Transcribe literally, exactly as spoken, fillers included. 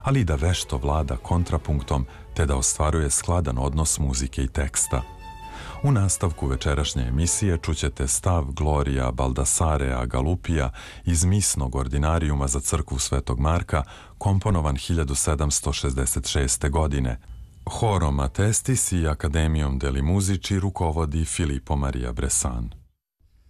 ali i da vešto vlada kontrapunktom te da ostvaruje skladan odnos muzike i teksta. U nastavku večerašnje emisije čućete stav Gloria Baldassarea Galupija iz misnog ordinarijuma za crkvu Svetog Marka, komponovan hiljadu sedamsto šezdeset šeste. godine. Horom Atestis i Akademijom deli Muzici rukovodi Filippo Maria Bressan.